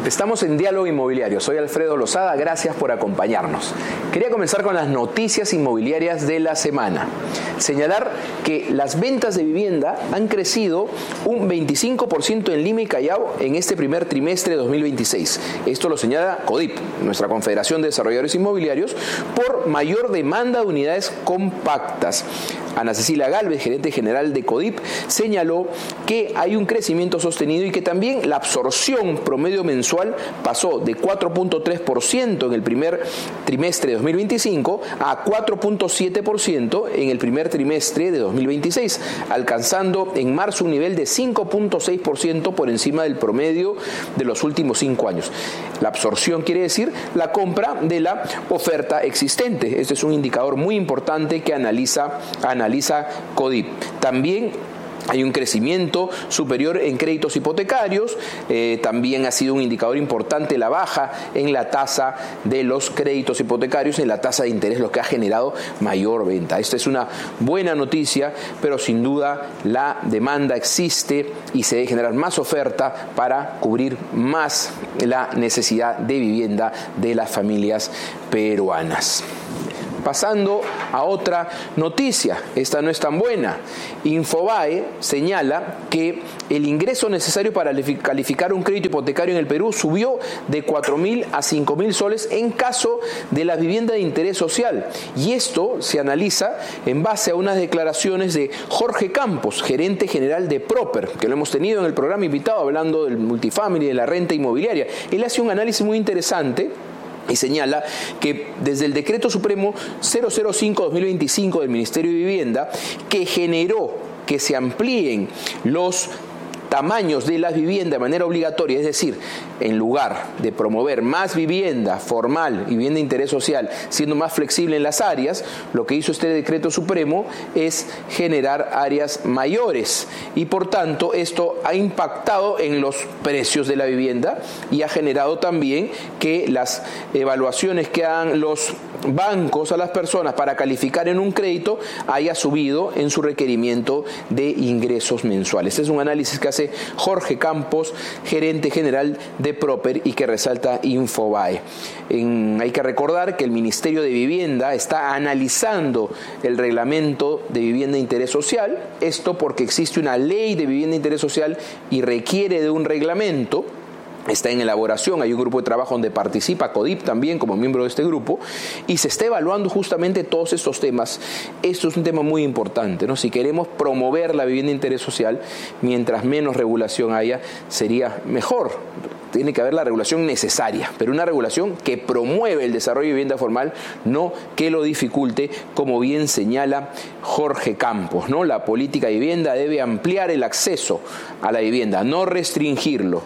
Estamos en Diálogo Inmobiliario. Soy Alfredo Lozada, gracias por acompañarnos. Quería comenzar con las noticias inmobiliarias de la semana. Señalar que las ventas de vivienda han crecido un 25% en Lima y Callao en este primer trimestre de 2026. Esto lo señala CODIP, nuestra Confederación de Desarrolladores Inmobiliarios, por mayor demanda de unidades compactas. Ana Cecilia Gálvez, gerente general de CODIP, señaló que hay un crecimiento sostenido y que también la absorción promedio mensual pasó de 4.3% en el primer trimestre de 2025 a 4.7% en el primer trimestre de 2026, alcanzando en marzo un nivel de 5.6% por encima del promedio de los últimos 5 años. La absorción quiere decir la compra de la oferta existente. Este es un indicador muy importante que analiza CODIP. También hay un crecimiento superior en créditos hipotecarios, también ha sido un indicador importante la baja en la tasa de los créditos hipotecarios, en la tasa de interés, lo que ha generado mayor venta. Esta es una buena noticia, pero sin duda la demanda existe y se debe generar más oferta para cubrir más la necesidad de vivienda de las familias peruanas. Pasando a otra noticia, esta no es tan buena. Infobae señala que el ingreso necesario para calificar un crédito hipotecario en el Perú subió de 4.000 a 5.000 soles en caso de la vivienda de interés social. Y esto se analiza en base a unas declaraciones de Jorge Campos, gerente general de Proper, que lo hemos tenido en el programa invitado hablando del multifamily, de la renta inmobiliaria. Él hace un análisis muy interesante y señala que desde el Decreto Supremo 005-2025 del Ministerio de Vivienda, que generó que se amplíen los tamaños de las viviendas de manera obligatoria, es decir, en lugar de promover más vivienda formal y vivienda de interés social, siendo más flexible en las áreas, lo que hizo este decreto supremo es generar áreas mayores y por tanto esto ha impactado en los precios de la vivienda y ha generado también que las evaluaciones que dan los bancos a las personas para calificar en un crédito haya subido en su requerimiento de ingresos mensuales. Este es un análisis que hace Jorge Campos, gerente general de Proper y que resalta Infobae. Hay que recordar que el Ministerio de Vivienda está analizando el reglamento de vivienda de interés social, esto porque existe una ley de vivienda de interés social y requiere de un reglamento. Está en elaboración, hay un grupo de trabajo donde participa CODIP también como miembro de este grupo y se está evaluando justamente todos estos temas. Esto es un tema muy importante, ¿no? Si queremos promover la vivienda de interés social, mientras menos regulación haya, sería mejor. Tiene que haber la regulación necesaria, pero una regulación que promueve el desarrollo de vivienda formal, no que lo dificulte, como bien señala Jorge Campos, ¿no? La política de vivienda debe ampliar el acceso a la vivienda, no restringirlo.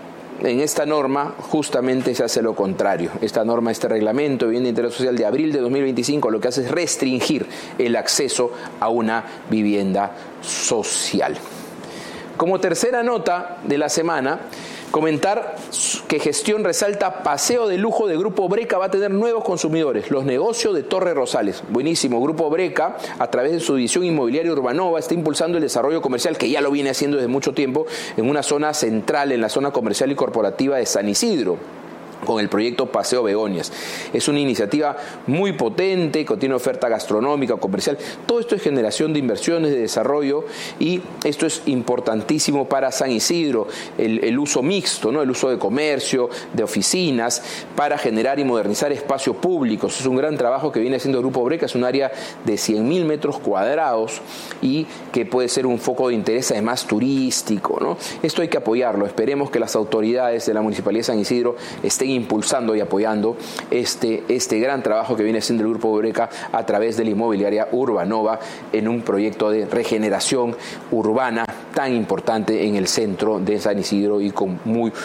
En esta norma justamente se hace lo contrario. Esta norma, este reglamento de vivienda de interés social de abril de 2025 lo que hace es restringir el acceso a una vivienda social. Como tercera nota de la semana, comentar que Gestión resalta paseo de lujo de Grupo Breca va a tener nuevos consumidores, los negocios de Torre Rosales. Buenísimo, Grupo Breca, a través de su división inmobiliaria Urbanova, está impulsando el desarrollo comercial, que ya lo viene haciendo desde mucho tiempo, en una zona central, en la zona comercial y corporativa de San Isidro, con el proyecto Paseo Begonias. Es una iniciativa muy potente, que tiene oferta gastronómica, comercial. Todo esto es generación de inversiones, de desarrollo, y esto es importantísimo para San Isidro, el uso mixto, ¿no? El uso de comercio, de oficinas, para generar y modernizar espacios públicos. Es un gran trabajo que viene haciendo el Grupo Breca, es un área de 100.000 metros cuadrados y que puede ser un foco de interés además turístico, ¿no? Esto hay que apoyarlo. Esperemos que las autoridades de la Municipalidad de San Isidro estén impulsando y apoyando este gran trabajo que viene haciendo el Grupo Breca a través de la inmobiliaria Urbanova en un proyecto de regeneración urbana tan importante en el centro de San Isidro y con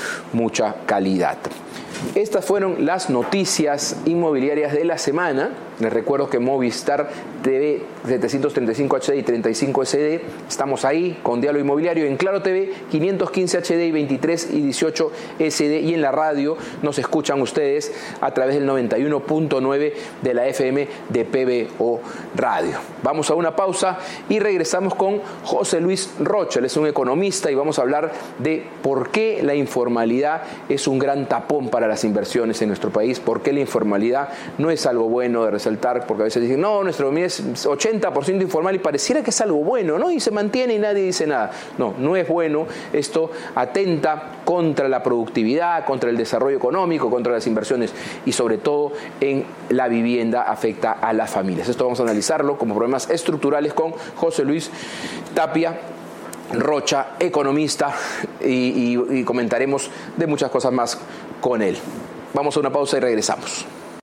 mucha calidad. Estas fueron las noticias inmobiliarias de la semana. Les recuerdo que Movistar TV 735 HD y 35 SD, estamos ahí con Diálogo Inmobiliario. En Claro TV 515 HD y 23 y 18 SD, y en la radio nos escuchan ustedes a través del 91.9 de la FM de PBO Radio. Vamos a una pausa y regresamos con José Luis Rocha. Él es un economista y vamos a hablar de por qué la informalidad es un gran tapón para las inversiones en nuestro país, por qué la informalidad no es algo bueno de resaltar, porque a veces dicen, no, nuestra economía es 80% informal y pareciera que es algo bueno, ¿no? Y se mantiene y nadie dice nada. No, no es bueno. Esto atenta contra la productividad, contra el desarrollo económico, contra las inversiones y sobre todo en la vivienda afecta a las familias. Esto vamos a analizarlo como problemas estructurales con José Luis Tapia Rocha, economista, y comentaremos de muchas cosas más con él. Vamos a una pausa y regresamos.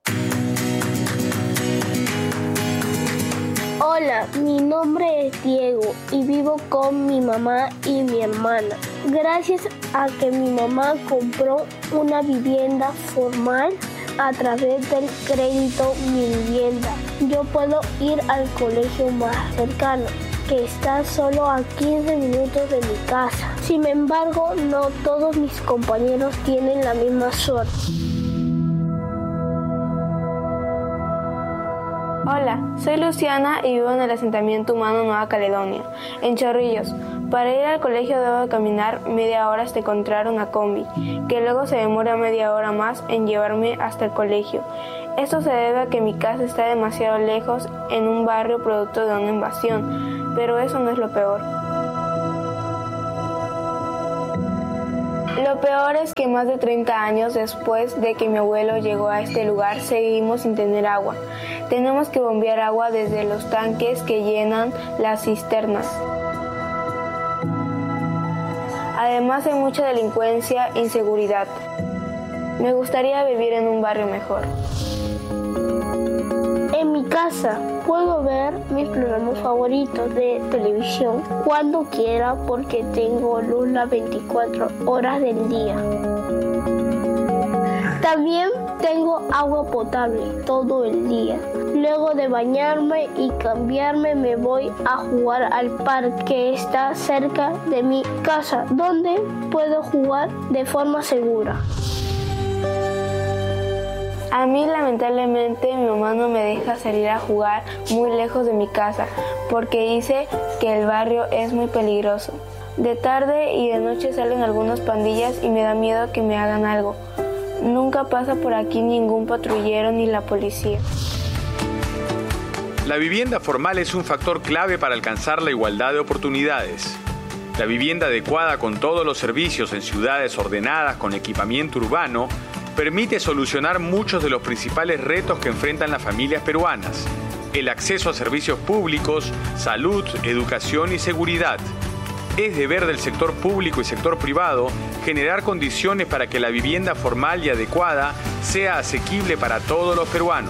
Hola, mi nombre es Diego y vivo con mi mamá y mi hermana. Gracias a que mi mamá compró una vivienda formal a través del crédito Mi Vivienda, yo puedo ir al colegio más cercano, que está solo a 15 minutos de mi casa. Sin embargo, no todos mis compañeros tienen la misma suerte. Hola, soy Luciana y vivo en el asentamiento humano Nueva Caledonia, en Chorrillos. Para ir al colegio debo caminar media hora hasta encontrar una combi, que luego se demora media hora más en llevarme hasta el colegio. Esto se debe a que mi casa está demasiado lejos en un barrio producto de una invasión, pero eso no es lo peor. Lo peor es que más de 30 años después de que mi abuelo llegó a este lugar, seguimos sin tener agua. Tenemos que bombear agua desde los tanques que llenan las cisternas. Además hay mucha delincuencia e inseguridad. Me gustaría vivir en un barrio mejor. En mi casa puedo ver mis programas favoritos de televisión cuando quiera porque tengo luz las 24 horas del día. También tengo agua potable todo el día. Luego de bañarme y cambiarme me voy a jugar al parque que está cerca de mi casa, donde puedo jugar de forma segura. A mí lamentablemente mi mamá no me deja salir a jugar muy lejos de mi casa porque dice que el barrio es muy peligroso. De tarde y de noche salen algunas pandillas y me da miedo que me hagan algo. Nunca pasa por aquí ningún patrullero ni la policía. La vivienda formal es un factor clave para alcanzar la igualdad de oportunidades. La vivienda adecuada con todos los servicios en ciudades ordenadas con equipamiento urbano permite solucionar muchos de los principales retos que enfrentan las familias peruanas: el acceso a servicios públicos, salud, educación y seguridad. Es deber del sector público y sector privado generar condiciones para que la vivienda formal y adecuada sea asequible para todos los peruanos.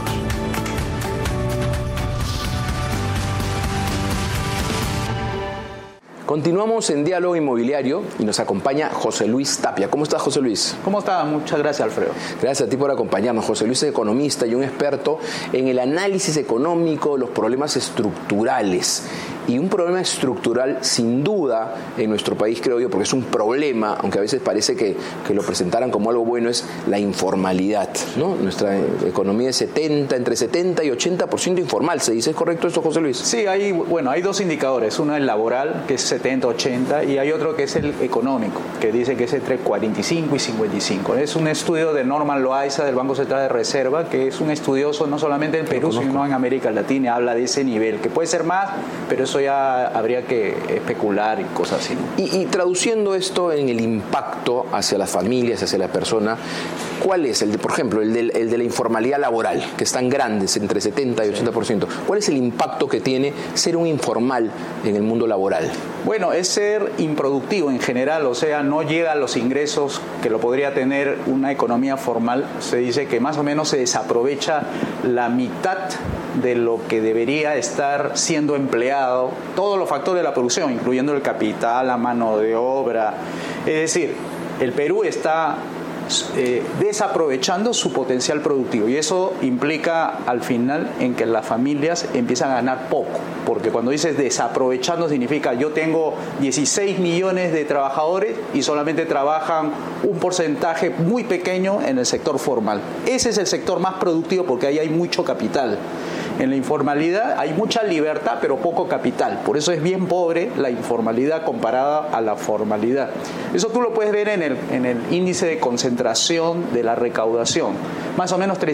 Continuamos en Diálogo Inmobiliario y nos acompaña José Luis Tapia. ¿Cómo estás, José Luis? ¿Cómo estás? Muchas gracias, Alfredo. Gracias a ti por acompañarnos. José Luis es economista y un experto en el análisis económico, los problemas estructurales. Y un problema estructural, sin duda, en nuestro país, creo yo, porque es un problema, aunque a veces parece que lo presentaran como algo bueno, es la informalidad, ¿no? Nuestra economía es entre 70 y 80% informal. ¿Se dice? ¿Es correcto esto, José Luis? Sí, hay dos indicadores. Uno es el laboral, que es 70, 80, y hay otro que es el económico, que dice que es entre 45 y 55. Es un estudio de Norman Loaiza del Banco Central de Reserva, que es un estudioso no solamente en Perú, sino en América Latina. Habla de ese nivel, que puede ser más, pero eso ya habría que especular y cosas así, ¿no? Y traduciendo esto en el impacto hacia las familias, hacia la persona, ¿cuál es por ejemplo, el de la informalidad laboral, que es tan grande, entre 70 y 80%? ¿Cuál es el impacto que tiene ser un informal en el mundo laboral? Bueno, es ser improductivo en general, o sea, no llega a los ingresos que lo podría tener una economía formal. Se dice que más o menos se desaprovecha la mitad de lo que debería estar siendo empleado, todos los factores de la producción, incluyendo el capital, la mano de obra. Es decir, el Perú está desaprovechando su potencial productivo, y eso implica al final en que las familias empiezan a ganar poco, porque cuando dices desaprovechando significa yo tengo 16 millones de trabajadores y solamente trabajan un porcentaje muy pequeño en el sector formal. Ese es el sector más productivo porque ahí hay mucho capital. En la informalidad hay mucha libertad pero poco capital, por eso es bien pobre la informalidad comparada a la formalidad. Eso tú lo puedes ver en el índice de concentración de la recaudación. Más o menos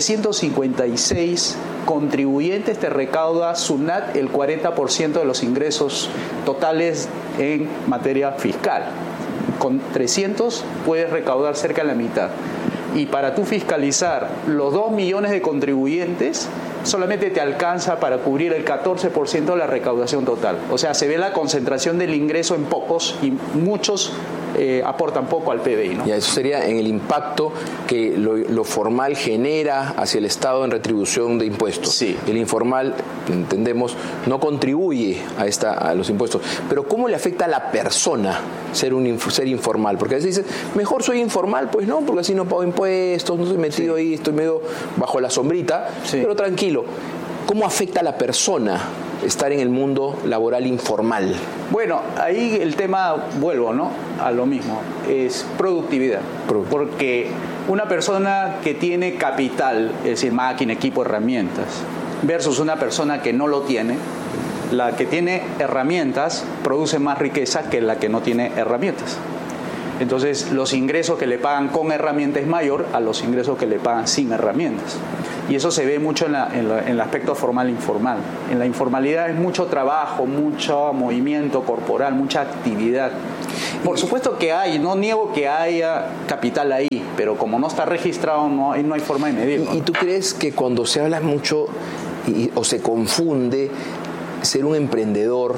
356 contribuyentes te recauda SUNAT el 40% de los ingresos totales en materia fiscal. Con 300 puedes recaudar cerca de la mitad. Y para tú fiscalizar los 2 millones de contribuyentes, solamente te alcanza para cubrir el 14% de la recaudación total. O sea, se ve la concentración del ingreso en pocos y muchos aportan poco al PBI, ¿no? Y eso sería en el impacto que lo formal genera hacia el Estado en retribución de impuestos. Sí. El informal, entendemos, no contribuye a los impuestos. Pero ¿cómo le afecta a la persona ser informal? Porque a veces dicen, mejor soy informal, pues no, porque así no pago impuestos, no estoy metido ahí, estoy medio bajo la sombrita, pero tranquilo. ¿Cómo afecta a la persona estar en el mundo laboral informal? Bueno, ahí el tema, vuelvo, ¿no?, a lo mismo, es productividad. Porque una persona que tiene capital, es decir, máquina, equipo, herramientas, versus una persona que no lo tiene, la que tiene herramientas produce más riqueza que la que no tiene herramientas. Entonces, los ingresos que le pagan con herramientas es mayor a los ingresos que le pagan sin herramientas. Y eso se ve mucho en el aspecto formal e informal. En la informalidad es mucho trabajo, mucho movimiento corporal, mucha actividad. Por supuesto que hay, no niego que haya capital ahí, pero como no está registrado, no hay forma de medirlo. ¿Y tú crees que cuando se habla mucho o se confunde ser un emprendedor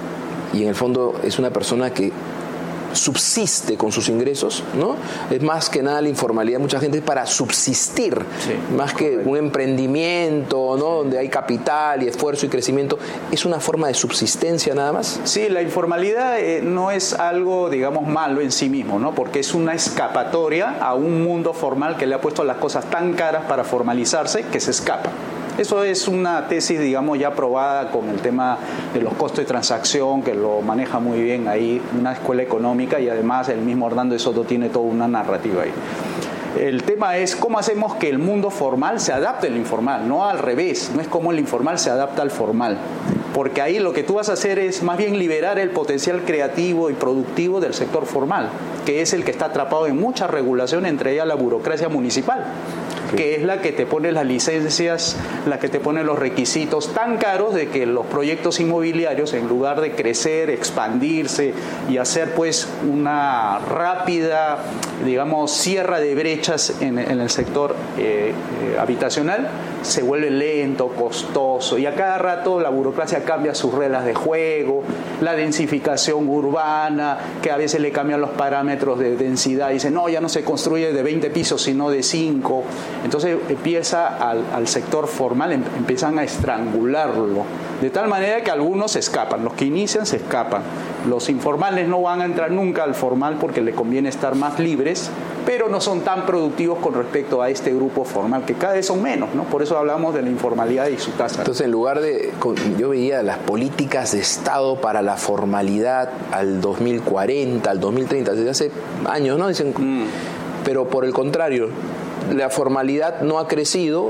y en el fondo es una persona que subsiste con sus ingresos, ¿no? Es más que nada la informalidad, mucha gente es para subsistir, más que un emprendimiento, ¿no?, donde hay capital y esfuerzo y crecimiento, es una forma de subsistencia nada más. Sí, la informalidad no es algo, digamos, malo en sí mismo, ¿no?, porque es una escapatoria a un mundo formal que le ha puesto las cosas tan caras para formalizarse que se escapa. Eso es una tesis, digamos, ya probada con el tema de los costos de transacción, que lo maneja muy bien ahí una escuela económica, y además el mismo Hernando de Soto tiene toda una narrativa ahí. El tema es cómo hacemos que el mundo formal se adapte al informal, no al revés, no es cómo el informal se adapta al formal. Porque ahí lo que tú vas a hacer es más bien liberar el potencial creativo y productivo del sector formal, que es el que está atrapado en mucha regulación, entre ellas la burocracia municipal, que es la que te pone las licencias, la que te pone los requisitos tan caros de que los proyectos inmobiliarios, en lugar de crecer, expandirse y hacer pues una rápida, digamos, cierre de brechas en el sector habitacional, se vuelve lento, costoso, y a cada rato la burocracia cambia sus reglas de juego, la densificación urbana, que a veces le cambian los parámetros de densidad, y dicen, no, ya no se construye de 20 pisos, sino de 5. Entonces empieza al sector formal, empiezan a estrangularlo, de tal manera que algunos se escapan, los que inician se escapan. Los informales no van a entrar nunca al formal porque le conviene estar más libres, pero no son tan productivos con respecto a este grupo formal, que cada vez son menos, ¿no? Por eso hablamos de la informalidad y su tasa. Entonces, en lugar de... Yo veía las políticas de Estado para la formalidad al 2040, al 2030, desde hace años, ¿no? Dicen, pero por el contrario, la formalidad no ha crecido.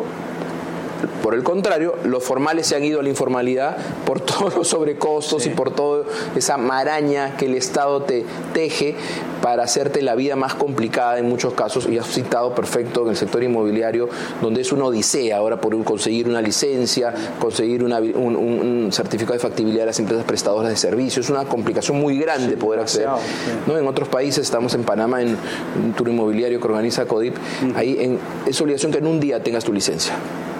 Por el contrario, los formales se han ido a la informalidad por todos los sobrecostos y por toda esa maraña que el Estado te teje para hacerte la vida más complicada en muchos casos. Y has citado perfecto en el sector inmobiliario, donde es una odisea ahora por conseguir una licencia, conseguir un certificado de factibilidad de las empresas prestadoras de servicios. Es una complicación muy grande poder acceder. ¿No? En otros países, estamos en Panamá en un tour inmobiliario que organiza CODIP, ahí es obligación que en un día tengas tu licencia.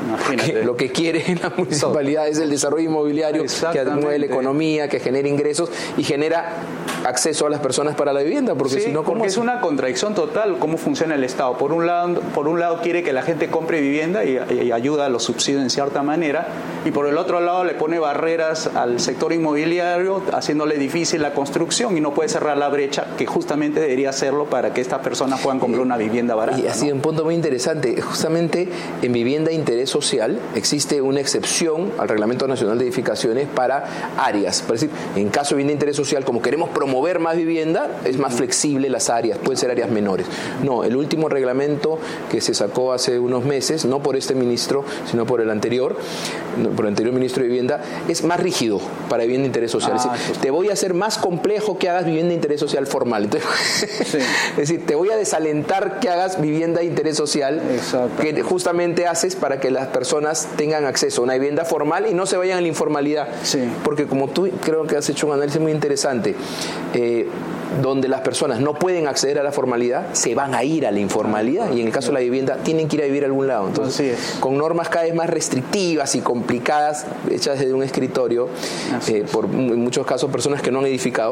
Lo que quiere la municipalidad es el desarrollo inmobiliario que mueve la economía, que genera ingresos y genera acceso a las personas para la vivienda, porque si no, ¿cómo es una contradicción total cómo funciona el Estado. Por un lado quiere que la gente compre vivienda y ayuda a los subsidios en cierta manera, y por el otro lado le pone barreras al sector inmobiliario, haciéndole difícil la construcción, y no puede cerrar la brecha que justamente debería hacerlo para que estas personas puedan comprar una vivienda barata. Y así, un punto muy interesante, justamente en vivienda de interés social existe una excepción al Reglamento Nacional de Edificaciones para áreas. Es decir, en caso de vivienda de interés social, como queremos promover más vivienda, es más flexible las áreas, pueden ser áreas menores. No, el último reglamento que se sacó hace unos meses, no por este ministro, sino por el anterior ministro de Vivienda, es más rígido para vivienda de interés social. Es decir, te voy a hacer más complejo que hagas vivienda de interés social formal. Entonces, es decir, te voy a desalentar que hagas vivienda de interés social, que justamente haces para que las personas tengan acceso a una vivienda formal y no se vayan a la informalidad. Porque como tú creo que has hecho un análisis muy interesante, donde las personas no pueden acceder a la formalidad, se van a ir a la informalidad, y en el caso de la vivienda tienen que ir a vivir a algún lado. Entonces, con normas cada vez más restrictivas y complicadas, hechas desde un escritorio, en muchos casos personas que no han edificado,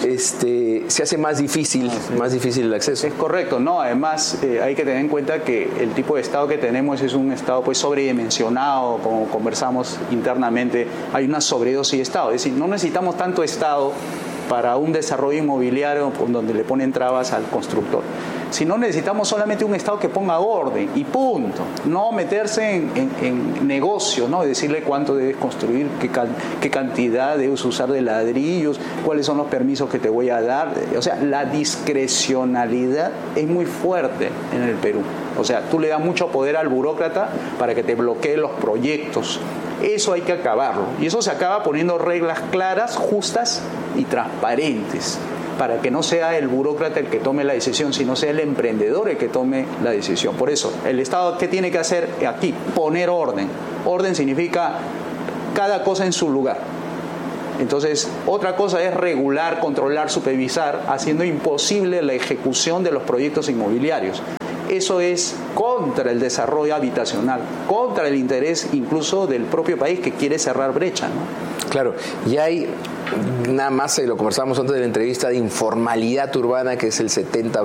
se hace más difícil el acceso. Es correcto, ¿no? Además, hay que tener en cuenta que el tipo de Estado que tenemos es un Estado pues sobredimensionado, como conversamos internamente, hay una sobredosis de Estado, es decir, no necesitamos tanto Estado para un desarrollo inmobiliario donde le ponen trabas al constructor. Si no, necesitamos solamente un Estado que ponga orden y punto. No meterse en negocio, ¿no? Decirle cuánto debes construir, qué cantidad debes usar de ladrillos, cuáles son los permisos que te voy a dar. O sea, la discrecionalidad es muy fuerte en el Perú. O sea, tú le das mucho poder al burócrata para que te bloquee los proyectos. Eso hay que acabarlo. Y eso se acaba poniendo reglas claras, justas y transparentes, para que no sea el burócrata el que tome la decisión, sino sea el emprendedor el que tome la decisión. Por eso, el Estado, ¿qué tiene que hacer aquí? Poner orden. Orden significa cada cosa en su lugar. Entonces, otra cosa es regular, controlar, supervisar, haciendo imposible la ejecución de los proyectos inmobiliarios. Eso es contra el desarrollo habitacional, contra el interés incluso del propio país que quiere cerrar brecha, ¿no? Claro, y hay nada más, lo conversábamos antes de la entrevista, de informalidad urbana, que es el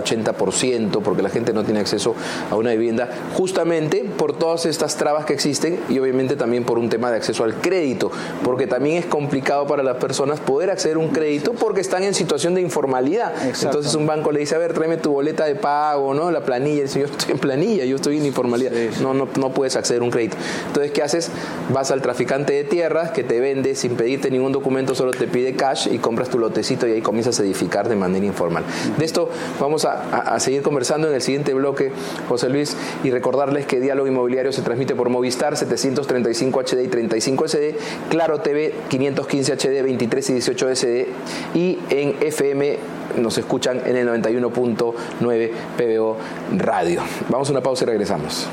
70-80%, porque la gente no tiene acceso a una vivienda, justamente por todas estas trabas que existen, y obviamente también por un tema de acceso al crédito, porque también es complicado para las personas poder acceder a un crédito porque están en situación de informalidad. Entonces un banco le dice, a ver, tráeme tu boleta de pago, ¿no? La planilla. Y dice, yo estoy en planilla, yo estoy en informalidad. No puedes acceder a un crédito. Entonces, ¿qué haces? Vas al traficante de tierras que te vende sin pedirte ningún documento, solo te pide cash y compras tu lotecito y ahí comienzas a edificar de manera informal. De esto vamos a seguir conversando en el siguiente bloque, José Luis, y recordarles que Diálogo Inmobiliario se transmite por Movistar 735 HD y 35 SD, Claro TV 515 HD, 23 y 18 SD, y en FM nos escuchan en el 91.9 PBO Radio. Vamos a una pausa y regresamos.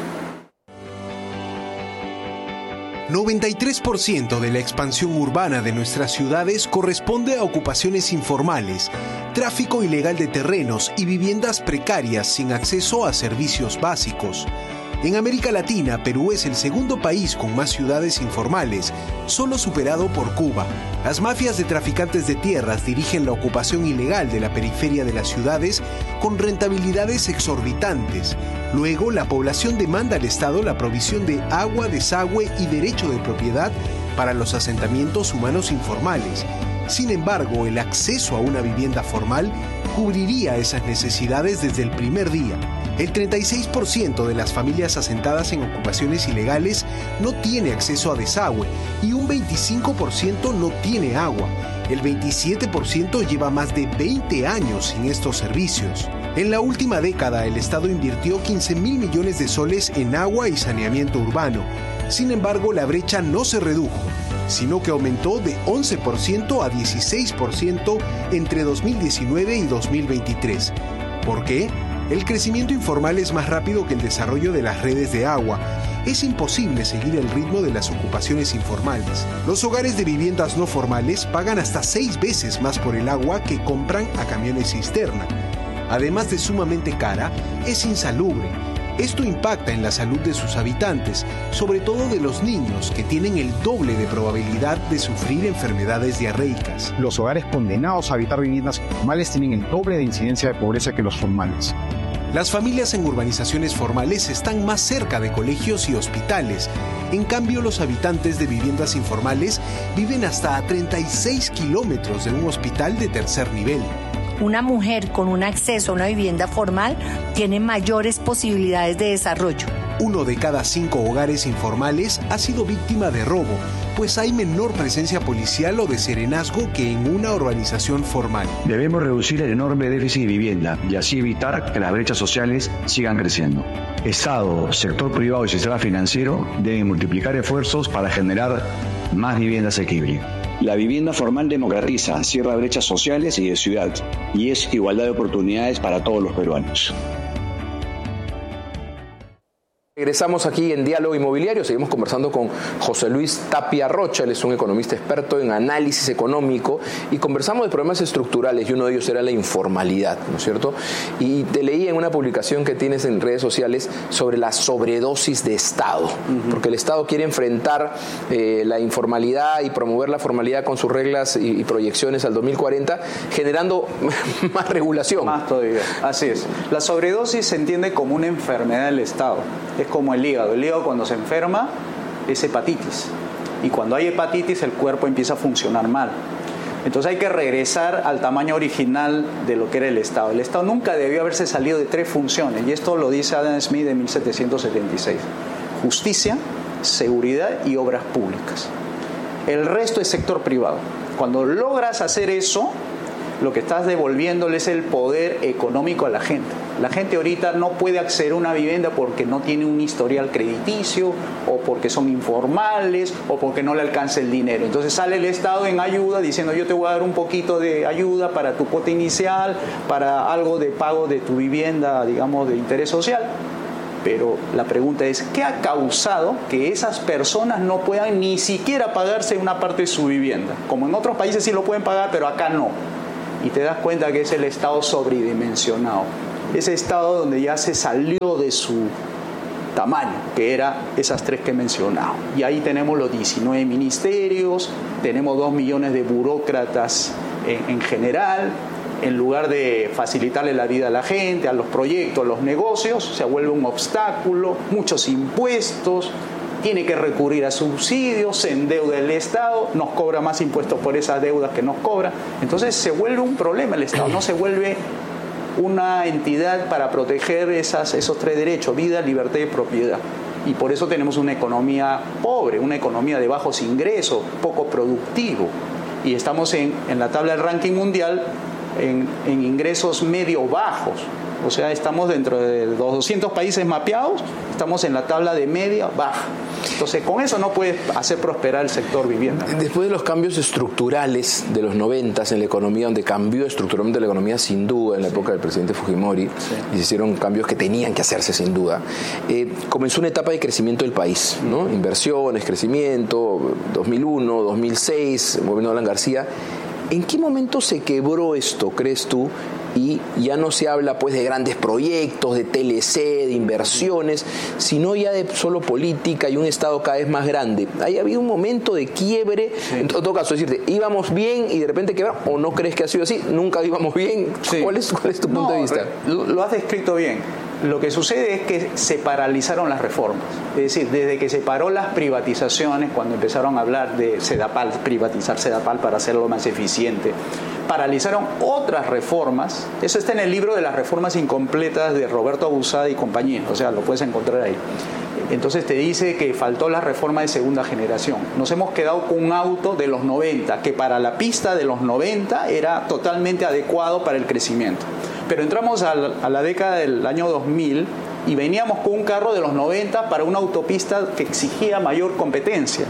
93% de la expansión urbana de nuestras ciudades corresponde a ocupaciones informales, tráfico ilegal de terrenos y viviendas precarias sin acceso a servicios básicos. En América Latina, Perú es el segundo país con más ciudades informales, solo superado por Cuba. Las mafias de traficantes de tierras dirigen la ocupación ilegal de la periferia de las ciudades con rentabilidades exorbitantes. Luego, la población demanda al Estado la provisión de agua, desagüe y derecho de propiedad para los asentamientos humanos informales. Sin embargo, el acceso a una vivienda formal cubriría esas necesidades desde el primer día. El 36% de las familias asentadas en ocupaciones ilegales no tiene acceso a desagüe y un 25% no tiene agua. El 27% lleva más de 20 años sin estos servicios. En la última década, el Estado invirtió 15.000 millones de soles en agua y saneamiento urbano. Sin embargo, la brecha no se redujo, sino que aumentó de 11% a 16% entre 2019 y 2023. ¿Por qué? El crecimiento informal es más rápido que el desarrollo de las redes de agua. Es imposible seguir el ritmo de las ocupaciones informales. Los hogares de viviendas no formales pagan hasta 6 veces más por el agua que compran a camiones cisterna. Además de sumamente cara, es insalubre. Esto impacta en la salud de sus habitantes, sobre todo de los niños, que tienen el doble de probabilidad de sufrir enfermedades diarreicas. Los hogares condenados a habitar viviendas informales tienen el doble de incidencia de pobreza que los formales. Las familias en urbanizaciones formales están más cerca de colegios y hospitales. En cambio, los habitantes de viviendas informales viven hasta a 36 kilómetros de un hospital de tercer nivel. Una mujer con un acceso a una vivienda formal tiene mayores posibilidades de desarrollo. 1 de cada 5 hogares informales ha sido víctima de robo, pues hay menor presencia policial o de serenazgo que en una urbanización formal. Debemos reducir el enorme déficit de vivienda y así evitar que las brechas sociales sigan creciendo. Estado, sector privado y sistema financiero deben multiplicar esfuerzos para generar más vivienda asequible. La vivienda formal democratiza, cierra brechas sociales y de ciudad, y es igualdad de oportunidades para todos los peruanos. Regresamos aquí en Diálogo Inmobiliario, seguimos conversando con José Luis Tapia Rocha, él es un economista experto en análisis económico y conversamos de problemas estructurales y uno de ellos era la informalidad, ¿no es cierto? Y te leí en una publicación que tienes en redes sociales sobre la sobredosis de Estado, porque el Estado quiere enfrentar la informalidad y promover la formalidad con sus reglas y proyecciones al 2040, generando más regulación. Más todavía, así es. La sobredosis se entiende como una enfermedad del Estado. Es como el hígado. El hígado cuando se enferma es hepatitis. Y cuando hay hepatitis el cuerpo empieza a funcionar mal. Entonces hay que regresar al tamaño original de lo que era el Estado. El Estado nunca debió haberse salido de 3 funciones. Y esto lo dice Adam Smith en 1776. Justicia, seguridad y obras públicas. El resto es sector privado. Cuando logras hacer eso, lo que estás devolviéndole es el poder económico a la gente. La gente ahorita no puede acceder a una vivienda porque no tiene un historial crediticio o porque son informales o porque no le alcanza el dinero. Entonces sale el Estado en ayuda diciendo yo te voy a dar un poquito de ayuda para tu cuota inicial, para algo de pago de tu vivienda, digamos, de interés social. Pero la pregunta es, ¿qué ha causado que esas personas no puedan ni siquiera pagarse una parte de su vivienda? Como en otros países sí lo pueden pagar, pero acá no. Y te das cuenta que es el Estado sobredimensionado. Ese Estado donde ya se salió de su tamaño, que era esas 3 que he mencionado. Y ahí tenemos los 19 ministerios, tenemos 2 millones de burócratas en general. En lugar de facilitarle la vida a la gente, a los proyectos, a los negocios, se vuelve un obstáculo, muchos impuestos, tiene que recurrir a subsidios, se endeuda el Estado, nos cobra más impuestos por esas deudas que nos cobra. Entonces se vuelve un problema el Estado, no se vuelve una entidad para proteger esos 3 derechos, vida, libertad y propiedad. Y por eso tenemos una economía pobre, una economía de bajos ingresos, poco productivo. Y estamos en la tabla del ranking mundial en ingresos medio bajos. O sea, estamos dentro de los 200 países mapeados, estamos en la tabla de media baja. Entonces, con eso no puedes hacer prosperar el sector vivienda. Después de los cambios estructurales de los 90 en la economía, donde cambió estructuralmente la economía sin duda en la época del presidente Fujimori, y se hicieron cambios que tenían que hacerse sin duda, comenzó una etapa de crecimiento del país, ¿no? Inversiones, crecimiento, 2001, 2006, el gobierno de Alan García. ¿En qué momento se quebró esto, crees tú? Y ya no se habla pues de grandes proyectos, de TLC, de inversiones, sino ya de solo política y un Estado cada vez más grande. ¿Hay habido un momento de quiebre? Sí. En todo caso, decirte, ¿íbamos bien y de repente quebramos? ¿O no crees que ha sido así? ¿Nunca íbamos bien? Sí. ¿Cuál es tu punto de vista? Lo has descrito bien. Lo que sucede es que se paralizaron las reformas. Es decir, desde que se paró las privatizaciones, cuando empezaron a hablar de Sedapal, privatizar Sedapal para hacerlo más eficiente, paralizaron otras reformas. Eso está en el libro de las reformas incompletas de Roberto Abusada y compañía. O sea, lo puedes encontrar ahí. Entonces te dice que faltó la reforma de segunda generación. Nos hemos quedado con un auto de los 90, que para la pista de los 90 era totalmente adecuado para el crecimiento. Pero entramos a la década del año 2000 y veníamos con un carro de los 90 para una autopista que exigía mayor competencia.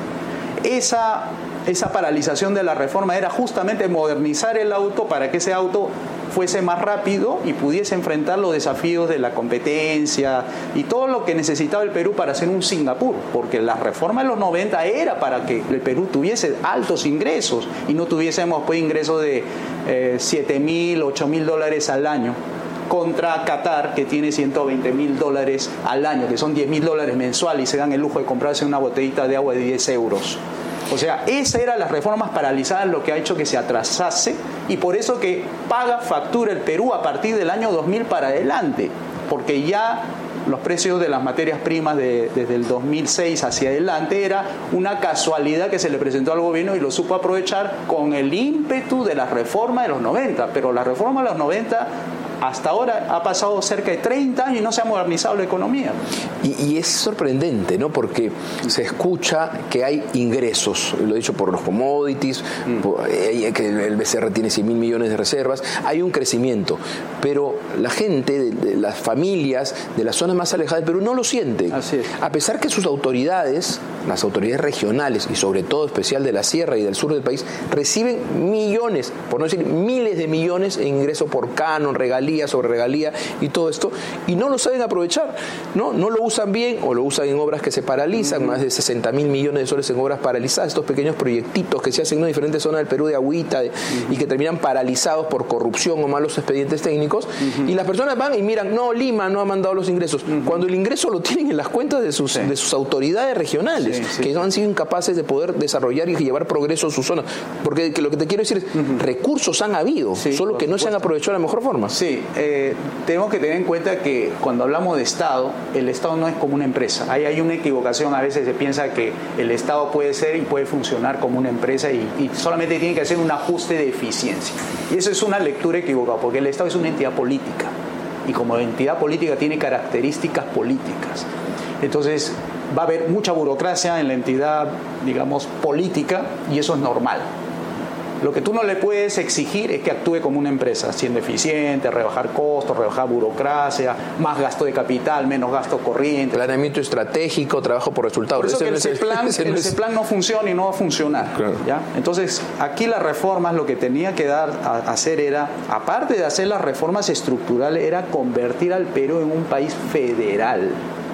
Esa paralización de la reforma era justamente modernizar el auto para que ese auto fuese más rápido y pudiese enfrentar los desafíos de la competencia y todo lo que necesitaba el Perú para ser un Singapur, porque la reforma de los 90 era para que el Perú tuviese altos ingresos y no tuviésemos pues ingresos de $7,000, $8,000 al año. contra Qatar, que tiene $120.000 al año, que son $10.000 mensuales, y se dan el lujo de comprarse una botellita de agua de 10 euros. O sea, esas eran las reformas paralizadas lo que ha hecho que se atrasase, y por eso que paga factura el Perú a partir del año 2000 para adelante, porque ya los precios de las materias primas desde el 2006 hacia adelante era una casualidad que se le presentó al gobierno y lo supo aprovechar con el ímpetu de la reforma de los 90, pero la reforma de los 90 hasta ahora ha pasado cerca de 30 años y no se ha modernizado la economía. Y es sorprendente, ¿no? Porque se escucha que hay ingresos, lo he dicho por los commodities, que el BCR tiene 100.000 millones de reservas, hay un crecimiento, pero la gente, de las familias de las zonas más alejadas del Perú no lo sienten. Así es. A pesar que sus autoridades, las autoridades regionales y sobre todo especial de la sierra y del sur del país, reciben millones, por no decir miles de millones en ingreso por canon, regalía sobre regalía y todo esto, y no lo saben aprovechar, no lo usan bien o lo usan en obras que se paralizan, más de 60.000 millones de soles en obras paralizadas, estos pequeños proyectitos que se hacen en diferentes zonas del Perú de agüita y que terminan paralizados por corrupción o malos expedientes técnicos, y las personas van y miran, no, Lima no ha mandado los ingresos, cuando el ingreso lo tienen en las cuentas de sus autoridades regionales, que han sido incapaces de poder desarrollar y llevar progreso a sus zonas, porque lo que te quiero decir es, recursos han habido, solo que no se han aprovechado de la mejor forma. Sí, tenemos que tener en cuenta que cuando hablamos de Estado, el Estado no es como una empresa. Hay una equivocación, a veces se piensa que el Estado puede ser y puede funcionar como una empresa y solamente tiene que hacer un ajuste de eficiencia. Y eso es una lectura equivocada, porque el Estado es una entidad política y como entidad política tiene características políticas. Entonces va a haber mucha burocracia en la entidad, digamos, política, y eso es normal. Lo que tú no le puedes exigir es que actúe como una empresa, siendo eficiente, rebajar costos, rebajar burocracia, más gasto de capital, menos gasto corriente. Planeamiento estratégico, trabajo por resultados. Por eso que el CEPLAN no funciona y no va a funcionar. Claro. ¿Ya? Entonces, aquí las reformas lo que tenía que hacer era, aparte de hacer las reformas estructurales, era convertir al Perú en un país federal.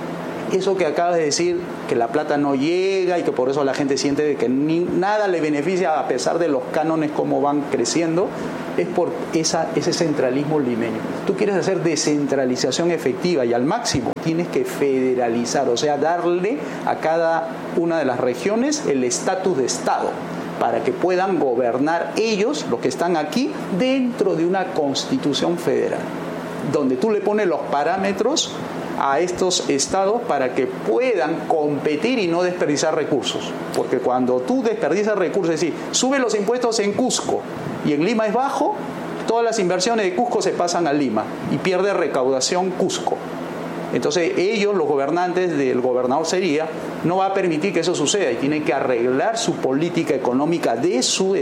Eso que acabas de decir, que la plata no llega y que por eso la gente siente que nada le beneficia a pesar de los cánones como van creciendo, es por ese centralismo limeño. Tú quieres hacer descentralización efectiva y al máximo tienes que federalizar, o sea, darle a cada una de las regiones el estatus de Estado para que puedan gobernar ellos, los que están aquí, dentro de una constitución federal, donde tú le pones los parámetros a estos estados para que puedan competir y no desperdiciar recursos. Porque cuando tú desperdicias recursos, es decir, sube los impuestos en Cusco y en Lima es bajo, todas las inversiones de Cusco se pasan a Lima y pierde recaudación Cusco. Entonces ellos, los gobernantes del gobernador sería, no va a permitir que eso suceda y tiene que arreglar su política económica de su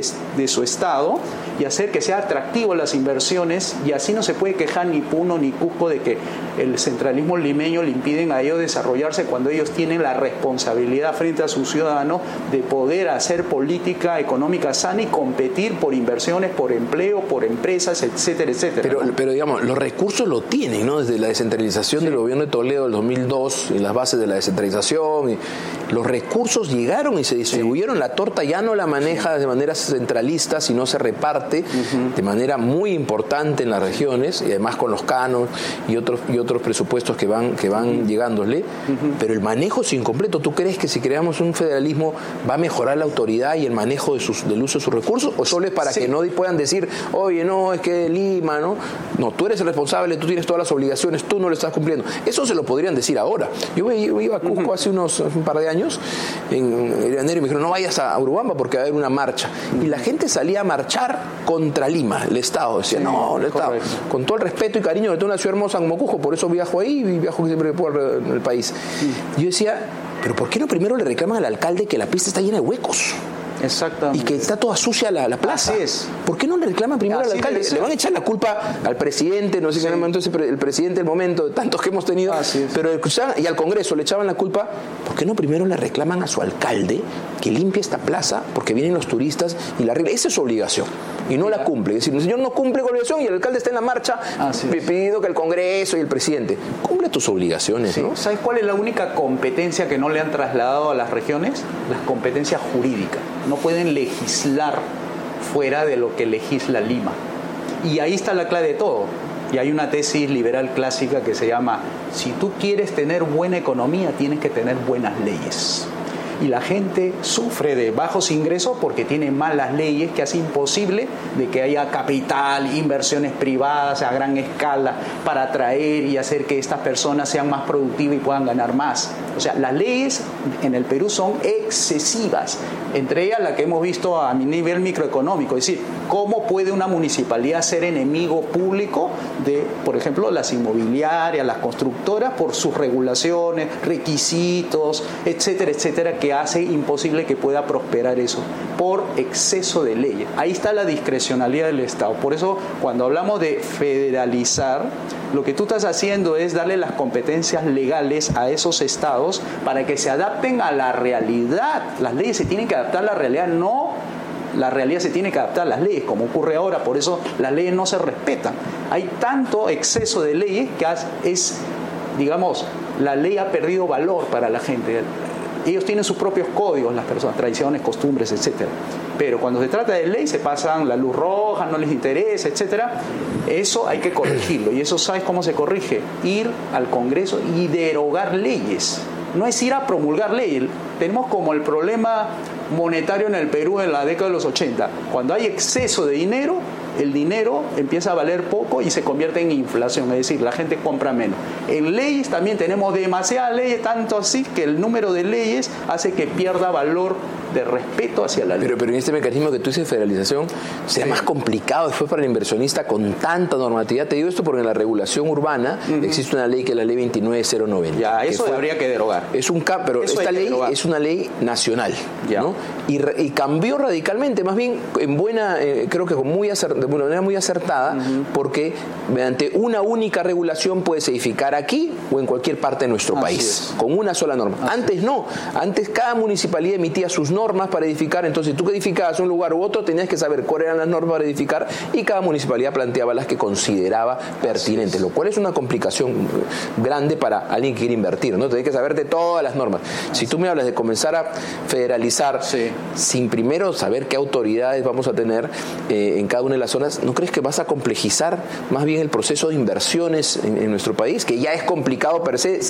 estado y hacer que sea atractivo las inversiones, y así no se puede quejar ni Puno ni Cusco de que el centralismo limeño le impiden a ellos desarrollarse cuando ellos tienen la responsabilidad frente a sus ciudadanos de poder hacer política económica sana y competir por inversiones, por empleo, por empresas, etcétera, etcétera. Pero digamos, los recursos lo tienen, ¿no? Desde la descentralización del gobierno de Toledo del 2002 y las bases de la descentralización, los recursos llegaron y se distribuyeron, la torta ya no la maneja de manera centralista, sino se reparte de manera muy importante en las regiones, y además con los canos y otros presupuestos que van llegándole, pero el manejo es incompleto. ¿Tú crees que si creamos un federalismo va a mejorar la autoridad y el manejo del uso de sus recursos, o solo es para que no puedan decir, oye, no, es que Lima, no, tú eres el responsable, tú tienes todas las obligaciones, tú no lo estás cumpliendo? Eso se lo podrían decir ahora. Yo iba a Cusco hace un par de años, en enero, y me dijeron, no vayas a Urubamba porque va a haber una marcha. Y la gente salía a marchar contra Lima, el Estado. Decía, el Estado. Con todo el respeto y cariño de toda una ciudad hermosa como Cusco, por eso viajo ahí y viajo siempre por el país. Yo decía, pero ¿por qué no primero le reclaman al alcalde que la pista está llena de huecos? Exactamente. Y que está toda sucia la plaza. Así es. ¿Por qué no le reclaman primero al alcalde? Le van a echar la culpa al presidente, no sé si en el momento el presidente del momento, de tantos que hemos tenido, pero y al Congreso le echaban la culpa. ¿Por qué no primero le reclaman a su alcalde que limpie esta plaza? Porque vienen los turistas y la arregla. Esa es su obligación. Y no la cumple. Es decir, el señor no cumple con la obligación y el alcalde está en la marcha pidiendo que el Congreso y el presidente cumple tus obligaciones, ¿no? ¿Sabes cuál es la única competencia que no le han trasladado a las regiones? Las competencias jurídicas. No pueden legislar fuera de lo que legisla Lima. Y ahí está la clave de todo. Y hay una tesis liberal clásica que se llama: si tú quieres tener buena economía, tienes que tener buenas leyes. Y la gente sufre de bajos ingresos porque tiene malas leyes que hace imposible de que haya capital, inversiones privadas a gran escala para atraer y hacer que estas personas sean más productivas y puedan ganar más. O sea, las leyes en el Perú son excesivas, entre ellas la que hemos visto a nivel microeconómico, es decir, cómo puede una municipalidad ser enemigo público de, por ejemplo, las inmobiliarias, las constructoras, por sus regulaciones, requisitos, etcétera, etcétera, que hace imposible que pueda prosperar eso por exceso de leyes. Ahí está la discrecionalidad del Estado. Por eso, cuando hablamos de federalizar, lo que tú estás haciendo es darle las competencias legales a esos estados para que se adapten a la realidad. Las leyes se tienen que adaptar a la realidad, no la realidad se tiene que adaptar a las leyes, como ocurre ahora. Por eso las leyes no se respetan. Hay tanto exceso de leyes que digamos, la ley ha perdido valor para la gente. Ellos tienen sus propios códigos, las personas, tradiciones, costumbres, etcétera. Pero cuando se trata de ley, se pasan la luz roja, no les interesa, etcétera. Eso hay que corregirlo. Y eso, ¿sabes cómo se corrige? Ir al Congreso y derogar leyes. No es ir a promulgar leyes. Tenemos como el problema monetario en el Perú en la década de los 80. Cuando hay exceso de dinero, el dinero empieza a valer poco y se convierte en inflación, es decir, la gente compra menos. En leyes también tenemos demasiadas leyes, tanto así que el número de leyes hace que pierda valor de respeto hacia la ley. Pero en este mecanismo que tú dices, federalización, será más complicado después para el inversionista con tanta normatividad. Te digo esto porque en la regulación urbana existe una ley que es la ley 29090. Ya, eso habría que derogar. Pero esta ley es una ley nacional, ¿no? Y cambió radicalmente, más bien en creo que de manera muy acertada, porque mediante una única regulación puedes edificar aquí o en cualquier parte de nuestro país, con una sola norma. Antes no, antes cada municipalidad emitía sus normas para edificar, entonces tú que edificabas un lugar u otro tenías que saber cuáles eran las normas para edificar y cada municipalidad planteaba las que consideraba pertinentes, lo cual es una complicación grande para alguien que quiere invertir, ¿no? Tienes que saber de todas las normas. Si tú me hablas de comenzar a federalizar sin primero saber qué autoridades vamos a tener en cada una de las zonas, ¿no crees que vas a complejizar más bien el proceso de inversiones en nuestro país, que ya es complicado per se